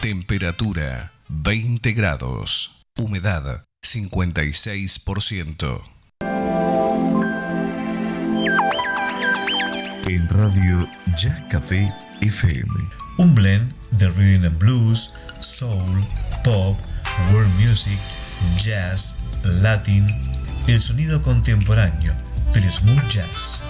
Temperatura 20 grados. Humedad 56%. En Radio Jazz Café FM. Un blend de rhythm and blues, soul, pop, world music, jazz, latin, el sonido contemporáneo del smooth jazz.